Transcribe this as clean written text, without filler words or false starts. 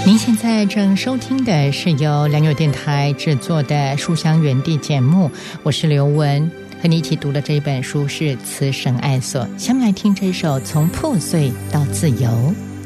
您现在正收听的是由良友电台制作的书香园地节目，我是刘文，和你一起读的这一本书是慈神爱所。下面来听这首从破碎到自由。